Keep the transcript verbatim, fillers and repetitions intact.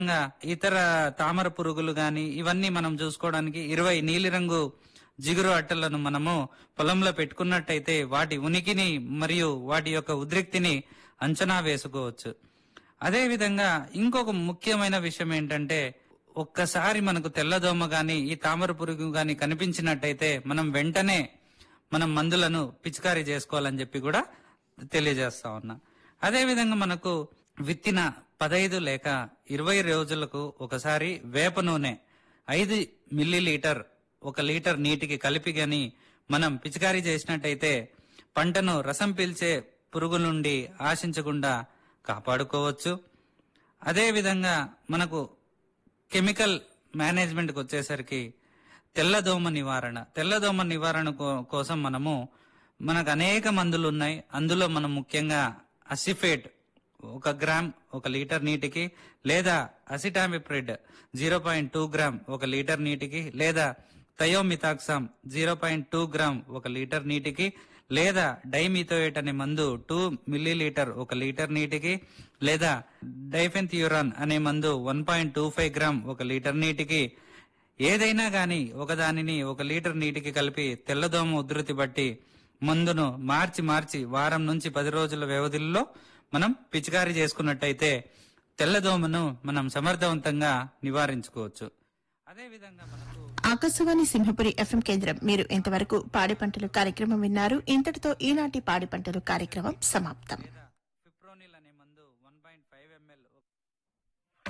ఇంకా ఇతర తామర పురుగులు గాని ఇవన్నీ మనం చూసుకోవడానికి ఇరవై నీలిరంగు జిగురు అట్టలను మనము పొలంలో పెట్టుకున్నట్టయితే వాటి ఉనికిని మరియు వాటి యొక్క ఉద్రిక్తిని అంచనా వేసుకోవచ్చు. అదే విధంగా ఇంకొక ముఖ్యమైన విషయం ఏంటంటే, ఒక్కసారి మనకు తెల్లదోమ గాని ఈ తామర పురుగు గాని కనిపించినట్టయితే మనం వెంటనే మనం మందులను పిచికారీ చేసుకోవాలని చెప్పి కూడా తెలియజేస్తా ఉన్నా. అదే విధంగా మనకు విత్తిన పదైదు లేక ఇరవై రోజులకు ఒకసారి వేప నూనె ఐదు మిల్లీ లీటర్ ఒక లీటర్ నీటికి కలిపి గాని మనం పిచికారీ చేసినట్టయితే పంటను రసం పీల్చే పురుగు నుండి ఆశించకుండా కాపాడుకోవచ్చు. అదే విధంగా మనకు కెమికల్ మేనేజ్మెంట్కి వచ్చేసరికి తెల్లదోమ నివారణ తెల్లదోమ నివారణ కోసం మనము మనకు అనేక మందులు ఉన్నాయి. అందులో మనం ముఖ్యంగా అసిఫేట్ ఒక గ్రామ్ ఒక లీటర్ నీటికి, లేదా acetamiprid zero point two gram ఒక లీటర్ నీటికి, లేదా thiamethoxam zero point two gram ఒక లీటర్ నీటికి, లేదా డైమిథోయేట్ అనే మందు టూ మిల్లీ లీటర్ ఒక లీటర్ నీటికి, లేదా డైఫెన్థ్యూరాన్ అనే మందు one point two five gram ఒక లీటర్ నీటికి, ఏదైనా గాని ఒకదానిని ఒక లీటర్ నీటికి కలిపి తెల్లదోమ ఉధృతి బట్టి మందును మార్చి మార్చి వారం నుంచి పది రోజుల వ్యవధిలో మనం పిచికారీ చేసుకున్నట్టయితే తెల్లదోమను మనం సమర్థవంతంగా నివారించుకోవచ్చు. అదే విధంగా మనకు ఆకాశవాణి సింహపురి ఎఫ్ఎం కేంద్రం. మీరు ఇంతవరకు పాడి పంటలు కార్యక్రమం విన్నారు. ఇంతటితో ఈనాటి పాడి పంటలు కార్యక్రమం సమాప్తం.